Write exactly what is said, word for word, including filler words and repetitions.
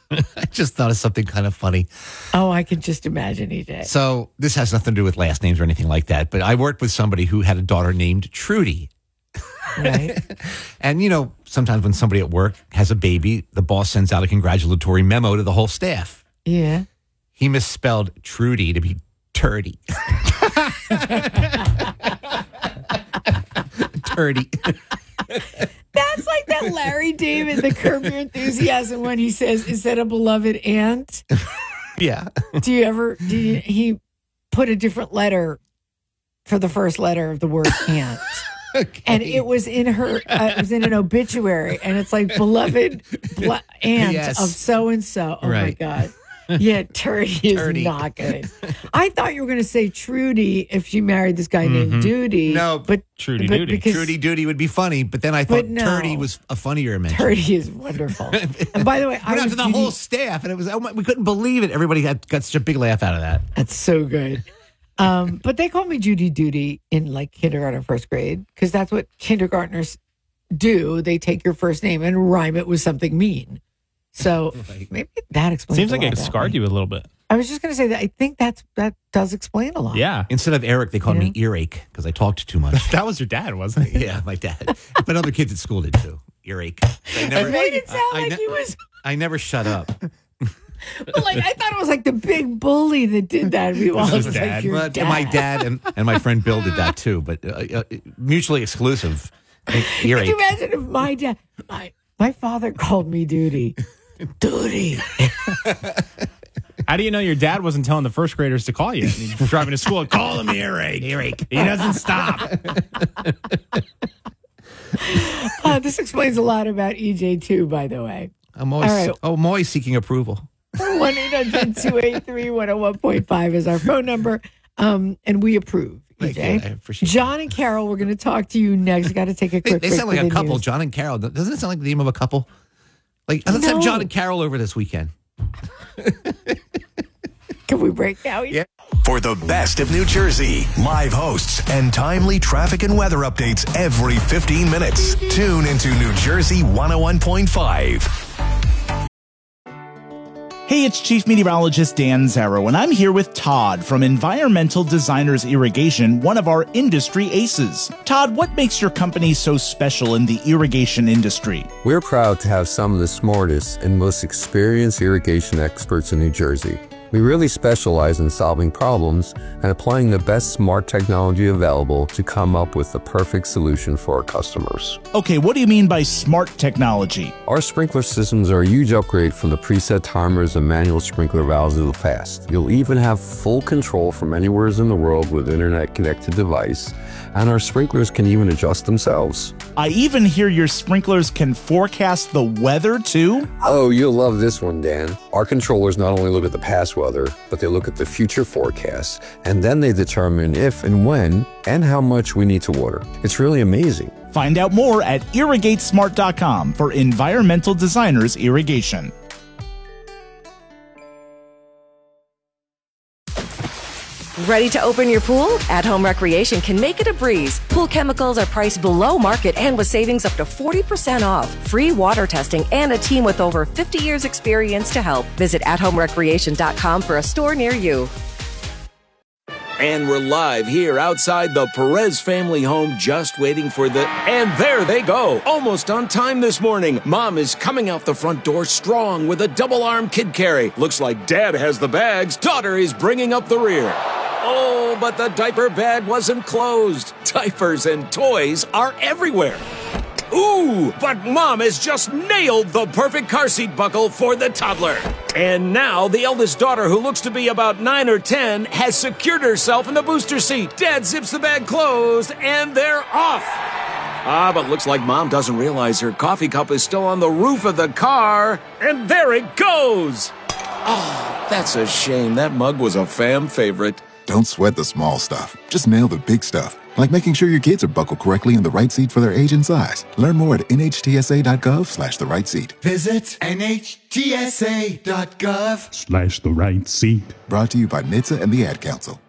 I just thought of something kind of funny. Oh, I can just imagine, E J. So this has nothing to do with last names or anything like that, but I worked with somebody who had a daughter named Trudy. Right. And, you know, sometimes when somebody at work has a baby, the boss sends out a congratulatory memo to the whole staff. Yeah. He misspelled Trudy to be Turdy. Turdy. That's like that Larry David, the Curb Your Enthusiasm, when he says, is that a beloved aunt? Yeah. Do you ever, do you, he put a different letter for the first letter of the word aunt. Okay. And it was in her, uh, it was in an obituary, and it's like beloved bl- aunt yes. of so and so. Oh right. my God. Yeah, Turdy is Turdy. not good. I thought you were going to say Trudy if she married this guy mm-hmm. named Duty. No, but Trudy but Duty. because, Trudy Duty would be funny, but then I thought no. Turdy was a funnier mention. Turdy is wonderful. And by the way, I went out was to the Judy, whole staff, and it was oh my, we couldn't believe it. Everybody had got such a big laugh out of that. That's so good. Um, but they called me Judy Duty in like kindergarten, first grade, because that's what kindergartners do. They take your first name and rhyme it with something mean. So right. maybe that explains. Seems a like lot it scarred you a little bit. I was just going to say that I think that's that does explain a lot. Yeah. Instead of Eric, they called yeah. me Earache because I talked too much. That was your dad, wasn't it? Yeah, my dad. But other kids at school did too. Earache. I never, it made it sound I, like I he ne- was. I never shut up. Well, like I thought it was like the big bully that did that. We all was dad. like your But dad. my dad and, and my friend Bill did that too, but uh, uh, mutually exclusive. Earache. Can you imagine if my dad, my my father called me Duty, Duty. How do you know your dad wasn't telling the first graders to call you? And he's driving to school and call him Earache. Earache. He doesn't stop. Uh, this explains a lot about E J too, by the way. I'm always, right. oh, I'm always seeking approval. one eight hundred two eight three one oh one point five is our phone number. Um, and we approve, E J. Thank you. I appreciate John and Carol, we're going to talk to you next. Got to take a They, quick they break sound like for a the couple, news. John and Carol. Doesn't it sound like the name of a couple? Like, let's No. have John and Carol over this weekend. Can we break now? Yeah. For the best of New Jersey, live hosts, and timely traffic and weather updates every fifteen minutes. Tune into New Jersey one oh one point five. Hey, it's Chief Meteorologist Dan Zarrow, and I'm here with Todd from Environmental Designers Irrigation, one of our industry aces. Todd, what makes your company so special in the irrigation industry? We're proud to have some of the smartest and most experienced irrigation experts in New Jersey. We really specialize in solving problems and applying the best smart technology available to come up with the perfect solution for our customers. Okay, what do you mean by smart technology? Our sprinkler systems are a huge upgrade from the preset timers and manual sprinkler valves of the past. You'll even have full control from anywhere in the world with internet-connected device, and our sprinklers can even adjust themselves. I even hear your sprinklers can forecast the weather, too? Oh, you'll love this one, Dan. Our controllers not only look at the past weather, but they look at the future forecasts, and then they determine if and when and how much we need to water. It's really amazing. Find out more at irrigate smart dot com for Environmental Designers Irrigation. Ready to open your pool? At Home Recreation can make it a breeze. Pool chemicals are priced below market and with savings up to forty percent off. Free water testing and a team with over fifty years experience to help. Visit at home recreation dot com for a store near you. And we're live here outside the Perez family home, just waiting for the... And there they go, almost on time this morning. Mom is coming out the front door strong with a double-arm kid carry. Looks like Dad has the bags. Daughter is bringing up the rear. Oh, but the diaper bag wasn't closed. Diapers and toys are everywhere. Ooh, but Mom has just nailed the perfect car seat buckle for the toddler. And now the eldest daughter, who looks to be about nine or ten, has secured herself in the booster seat. Dad zips the bag closed, and they're off. Ah, but looks like Mom doesn't realize her coffee cup is still on the roof of the car. And there it goes. Oh, that's a shame. That mug was a fam favorite. Don't sweat the small stuff. Just nail the big stuff, like making sure your kids are buckled correctly in the right seat for their age and size. Learn more at N H T S A dot gov slash the right seat. Visit N H T S A dot gov slash the right seat. Brought to you by N H T S A and the Ad Council.